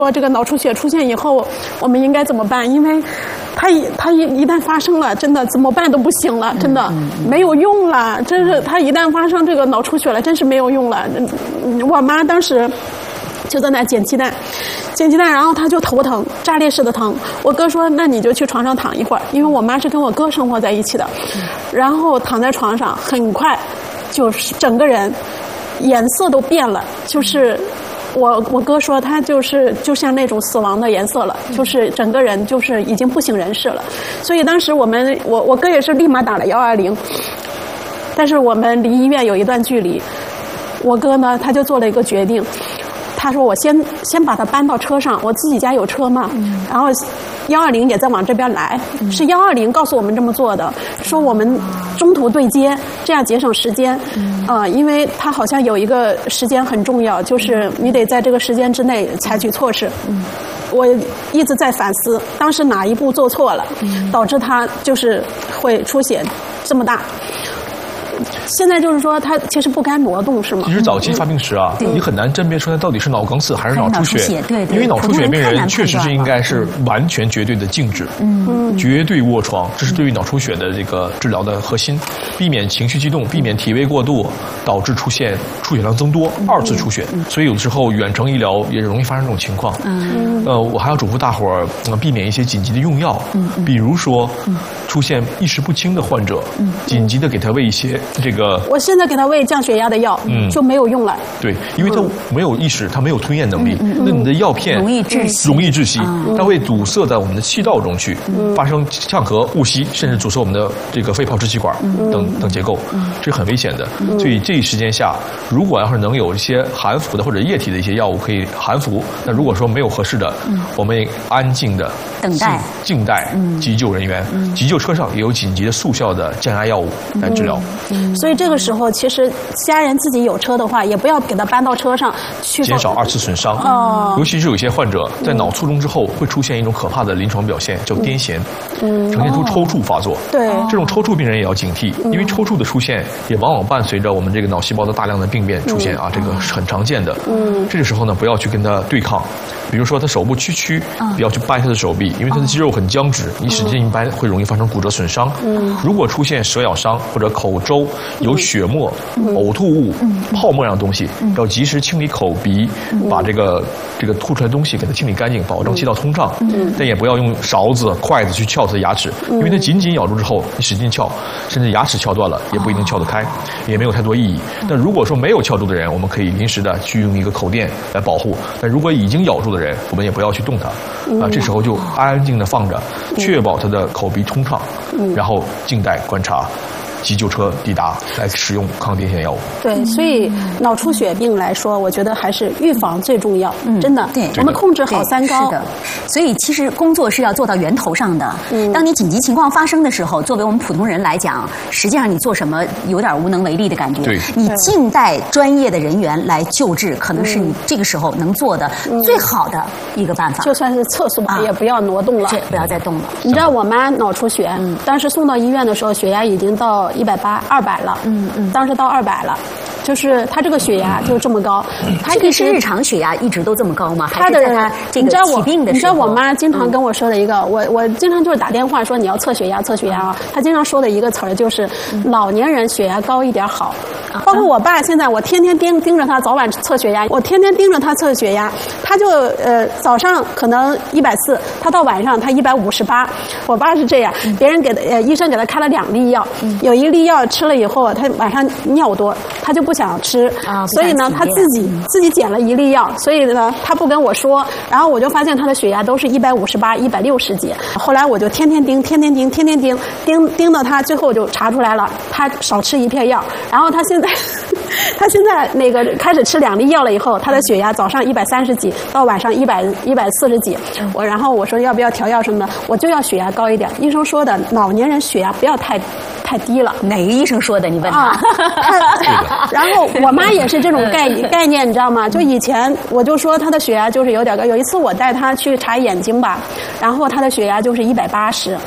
说这个脑出血出现以后，我们应该怎么办？因为它一旦发生了，真的怎么办都不行了，真的没有用了。真是它一旦发生这个脑出血了，真是没有用了。我妈当时就在那捡鸡蛋，然后她就头疼，炸裂式的疼。我哥说：“那你就去床上躺一会儿。”因为我妈是跟我哥生活在一起的，然后躺在床上，很快就是整个人颜色都变了，就是我哥说他就像那种死亡的颜色了，就是整个人就是已经不省人事了。所以当时我哥也是立马打了120，但是我们离医院有一段距离，我哥呢他就做了一个决定，他说我先把他搬到车上，我自己家有车嘛，然后120也在往这边来，是120告诉我们这么做的，说我们中途对接，这样节省时间。因为他好像有一个时间很重要，就是你得在这个时间之内采取措施。我一直在反思，当时哪一步做错了，导致他就是会出血这么大。现在就是说，它其实不该挪动，是吗？ 其实早期发病时啊，你很难甄别出来到底是脑梗死还是脑出血。 对， 因为脑出血病人确实是应该是完全绝对的静止，绝对卧床，这是对于脑出血的这个治疗的核心，避免情绪激动，避免体位过度，导致出现出血量增多，二次出血。所以有的时候远程医疗也容易发生这种情况。我还要嘱咐大伙儿避免一些紧急的用药，比如说出现意识不清的患者，紧急的给他喂一些这个。 我现在给他喂降血压的药，就没有用了。 对，因为他没有意识，他没有吞咽能力，那你的药片容易窒息， 它会堵塞在我们的气道中去，发生呛咳、误吸，甚至阻塞我们的这个肺泡支气管等结构，这是很危险的。所以这一时间下，如果要是能有一些含服的或者液体的一些药物可以含服，那如果说没有合适的，我们安静的等待、 静待急救人员，急救车上也有紧急的速效的降压药物来治疗。 所以这个时候，其实家人自己有车的话，也不要给他搬到车上去， 减少二次损伤。尤其是有些患者在脑卒中之后，会出现一种可怕的临床表现，叫癫痫，呈现出抽搐发作。 对， 这种抽搐病人也要警惕，因为抽搐的出现也往往伴随着我们这个脑细胞的大量的病变出现啊，这个是很常见的。这个时候呢，不要去跟他对抗。比如说他手部屈，不要去掰他的手臂，因为他的肌肉很僵直，你使劲一掰会容易发生骨折损伤。如果出现舌咬伤或者口周有血沫、呕吐物、泡沫样的东西，要及时清理口鼻，把这个吐出来的东西给它清理干净，保证气道通畅。但也不要用勺子、筷子去撬它的牙齿，因为它紧紧咬住之后，你使劲撬，甚至牙齿撬断了也不一定撬得开，也没有太多意义。但如果说没有撬住的人，我们可以临时的去用一个口垫来保护。但如果已经咬住的人，我们也不要去动它，这时候就安安静的放着，确保他的口鼻通畅，然后静待观察急救车抵达来使用抗癫痫药物。 对，所以脑出血病来说，我觉得还是预防最重要。真的， 对， 我们控制好3高。 是的，所以其实工作是要做到源头上的。当你紧急情况发生的时候，作为我们普通人来讲，实际上你做什么有点无能为力的感觉。 对， 你静待专业的人员来救治，可能是你这个时候能做的最好的一个办法。 就算是厕所也不要挪动了， 不要再动了。 你知道我妈脑出血，当时送到医院的时候，血压已经到180、200了。当时到200了，就是她这个血压就这么高。她这是日常血压一直都这么高吗？ 她的人， 这个起病的时候， 你知道我妈经常跟我说的一个，我经常就是打电话说你要测血压啊。她经常说的一个词儿就是老年人血压高一点好。包括我爸现在，我天天盯着他早晚测血压，我天天盯着他测血压，他就早上可能140，他到晚上他158。我爸是这样，别人医生给他开了2粒药，有一粒药吃了以后，他晚上尿多，他就不想吃，所以呢他自己减了1粒药，所以呢他不跟我说，然后我就发现他的血压都是158、160几。后来我就天天盯到他，最后就查出来了，他少吃1片药，然后他现在那个开始吃2粒药了以后，他的血压早上130几，到晚上140几。然后我说要不要调药什么的，我就要血压高一点。医生说的老年人血压不要太低了。 哪个医生说的？你问他。 然后我妈也是这种概念，你知道吗？就以前我就说她的血压就是有点高。有一次我带她去查眼睛吧，然后她的血压就是180，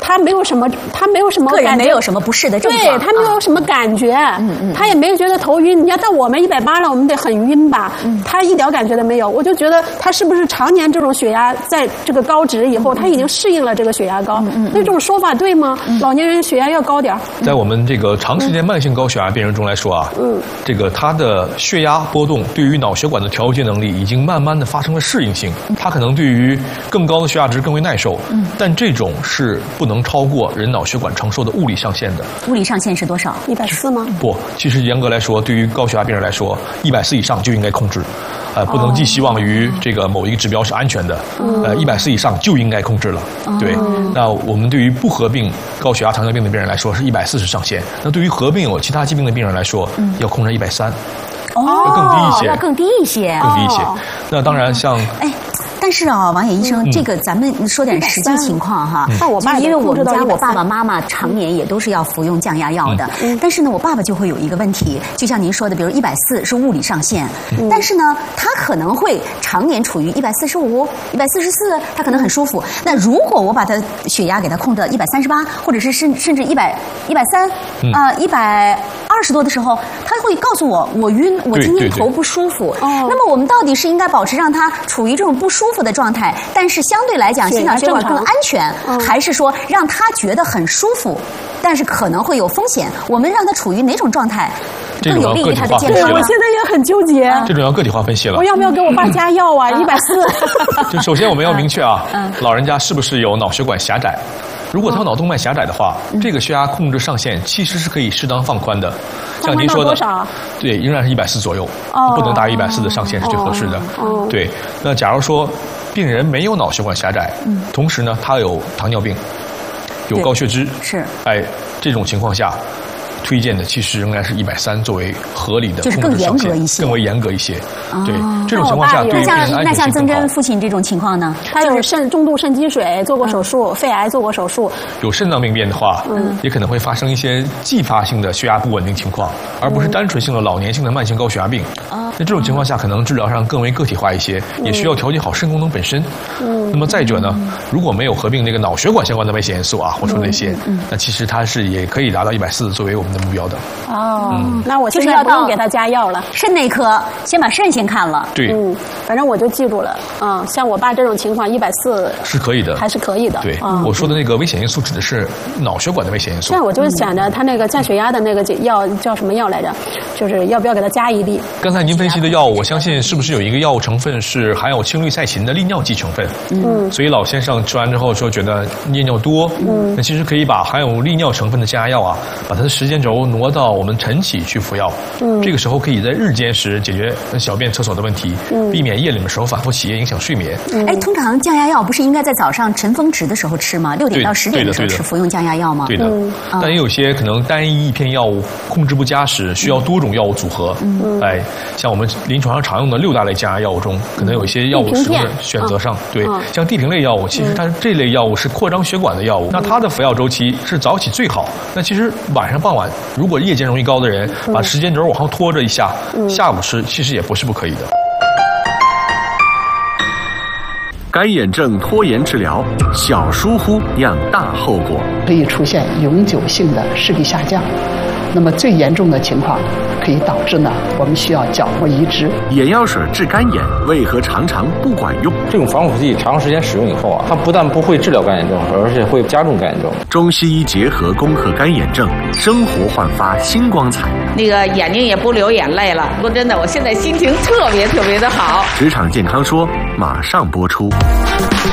他没有什么个人感觉， 没有什么不适的症状， 对他没有什么感觉，他也没有觉得头晕。你要到我们180了，我们得很晕吧？他一点感觉都没有。我就觉得他是不是常年这种血压在这个高值以后，他已经适应了这个血压高？那这种说法对吗？老年人血压要高点儿。 在我们这个长时间慢性高血压病人中来说啊，这个他的血压波动对于脑血管的调节能力已经慢慢的发生了适应性，他可能对于更高的血压值更为耐受，但这种是不能超过人脑血管承受的物理上限的。 物理上限是多少 ？140吗？ 不，其实严格来说，对于高血压病人来说，140以上就应该控制，不能寄希望于这个某一个指标是安全的，140以上就应该控制了。对，那我们对于不合并高血压糖尿病的病人来说是140上限，那对于合并有其他疾病的病人来说，要控制130，要更低一些， 要更低一些， 更低一些。那当然像但是啊，王野医生，这个咱们说点实际情况哈。因为我们家我爸爸妈妈常年也都是要服用降压药的，但是呢，我爸爸就会有一个问题，就像您说的，比如140是物理上限，但是呢，他可能会常年处于145、144，他可能很舒服。那如果我把他血压给他控制到138，或者是甚至130啊120多的时候，他会告诉我晕，我今天头不舒服。那么我们到底是应该保持让他处于这种不舒服的状态，但是相对来讲心脑血管更安全，还是说让他觉得很舒服，但是可能会有风险？我们让他处于哪种状态更有利于他的健康？ 我现在也很纠结。 这种要个体化分析了。 我要不要给我爸加药啊？140。 就首先我们要明确啊，老人家是不是有脑血管狭窄？如果他有脑动脉狭窄的话，这个血压控制上限其实是可以适当放宽的。像您说的，对，仍然是140左右，不能大于140的上限是最合适的。对，那假如说病人没有脑血管狭窄，同时呢他有糖尿病，有高血脂， 是， 这种情况下，推荐的其实仍然是130作为合理的， 就是更严格一些， 更为严格一些。对，这种情况下，对于病人安全性更好。 那像曾真父亲这种情况呢？ 他有重度肾积水，做过手术，肺癌做过手术。 有肾脏病变的话，也可能会发生一些继发性的血压不稳定情况，而不是单纯性的老年性的慢性高血压病。那这种情况下，可能治疗上更为个体化一些，也需要调节好肾功能本身。那么再者呢，如果没有合并那个脑血管相关的危险因素啊，或者说那些，那其实它是也可以达到140作为我们的目标的。 那我现在不用给他加药了。 肾内科先把肾先看了。 对， 反正我就记住了。像我爸这种情况，140 是可以的， 还是可以的。 对，我说的那个危险因素指的是脑血管的危险因素。 那我就想着他那个降血压的那个药叫什么药来着？就是要不要给他加一粒？ 刚才您分析的药物，我相信是不是有一个药物成分是含有氢氯噻嗪的利尿剂成分？所以老先生吃完之后说觉得夜尿多，那其实可以把含有利尿成分的降压药啊，把它的时间轴挪到我们晨起去服药。这个时候可以在日间时解决小便厕所的问题，避免夜里的时候反复起夜影响睡眠。 通常降压药不是应该在早上晨风值的时候吃吗？6点到10点的时候吃服用降压药吗？ 对的，但也有些可能单一片药物控制不佳时，需要多种药物组合。像我们临床上常用的6大类降压药物中，可能有一些药物使用的选择上，对，像地平类药物，其实它这类药物是扩张血管的药物，那它的服药周期是早起最好。那其实晚上傍晚，如果夜间容易高的人，把时间轴往后拖着一下，下午吃其实也不是不可以的。 干眼症拖延治疗，小疏忽酿大后果， 可以出现永久性的视力下降。那么最严重的情况可以导致呢，我们需要角膜移植。 眼药水治干眼为何常常不管用？ 这种防腐剂长时间使用以后啊，它不但不会治疗干眼症，而且会加重干眼症。 中西医结合攻克干眼症，生活焕发新光彩。 那个眼睛也不流眼泪了。说真的，我现在心情特别的好。 职场健康说马上播出。